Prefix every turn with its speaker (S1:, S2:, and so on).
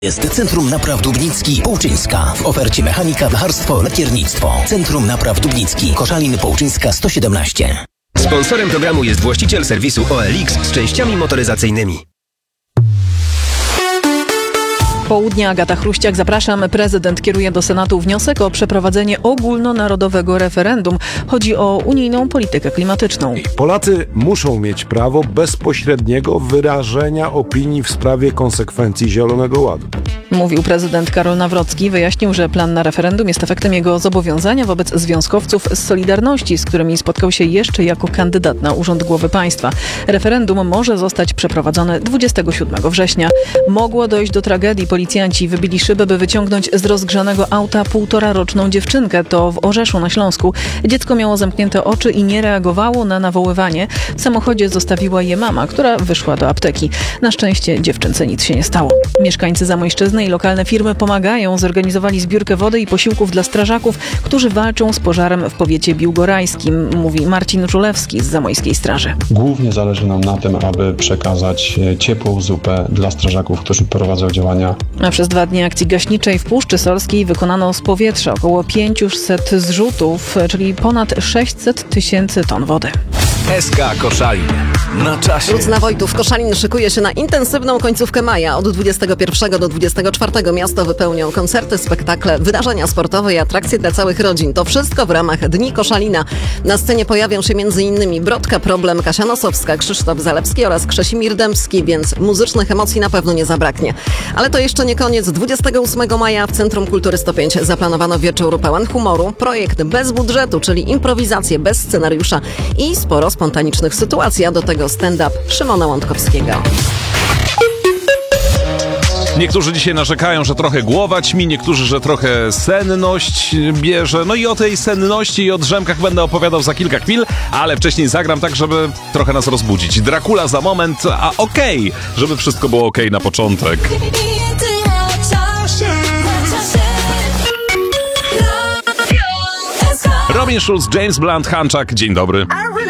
S1: Jest Centrum Napraw Dubnicki Połczyńska. W ofercie mechanika, blacharstwo, lakiernictwo. Centrum Napraw Dubnicki. Koszalin Połczyńska 117.
S2: Sponsorem programu jest właściciel serwisu OLX z częściami motoryzacyjnymi.
S3: Południe, Agata Chruściak, zapraszam. Prezydent kieruje do Senatu wniosek o przeprowadzenie ogólnonarodowego referendum. Chodzi o unijną politykę klimatyczną.
S4: Polacy muszą mieć prawo bezpośredniego wyrażenia opinii w sprawie konsekwencji Zielonego Ładu.
S3: Mówił prezydent Karol Nawrocki. Wyjaśnił, że plan na referendum jest efektem jego zobowiązania wobec związkowców z Solidarności, z którymi spotkał się jeszcze jako kandydat na urząd głowy państwa. Referendum może zostać przeprowadzone 27 września. Mogło dojść do tragedii. Policjanci wybili szybę, by wyciągnąć z rozgrzanego auta 1,5-roczną dziewczynkę. To w Orzeszu na Śląsku. Dziecko miało zamknięte oczy i nie reagowało na nawoływanie. W samochodzie zostawiła je mama, która wyszła do apteki. Na szczęście dziewczynce nic się nie stało. Mieszkańcy Zamojszczyzny i lokalne firmy pomagają. Zorganizowali zbiórkę wody i posiłków dla strażaków, którzy walczą z pożarem w powiecie biłgorajskim, mówi Marcin Czulewski z Zamojskiej Straży.
S5: Głównie zależy nam na tym, aby przekazać ciepłą zupę dla strażaków, którzy prowadzą działania.
S3: A przez 2 dni akcji gaśniczej w Puszczy Solskiej wykonano z powietrza około 500 zrzutów, czyli ponad 600 tysięcy ton wody.
S6: SK Koszalin. Na czasie.
S7: Lucna Wojtów. Koszalin szykuje się na intensywną końcówkę maja. Od 21 do 24 miasto wypełnią koncerty, spektakle, wydarzenia sportowe i atrakcje dla całych rodzin. To wszystko w ramach Dni Koszalina. Na scenie pojawią się m.in. Brodka Problem, Kasia Nosowska, Krzysztof Zalewski oraz Krzesimir Dębski, więc muzycznych emocji na pewno nie zabraknie. Ale to jeszcze nie koniec. 28 maja w Centrum Kultury 105 zaplanowano wieczór pełen humoru, projekt bez budżetu, czyli improwizacje bez scenariusza i sporo spontanicznych sytuacji, a do tego stand-up Szymona Łądkowskiego.
S6: Niektórzy dzisiaj narzekają, że trochę głowa ćmi, niektórzy, że trochę senność bierze. No i o tej senności i o drzemkach będę opowiadał za kilka chwil, ale wcześniej zagram tak, żeby trochę nas rozbudzić. Dracula za moment, a okej, żeby wszystko było okej na początek. Robin Schulz, James Blunt, Hanczak, dzień dobry.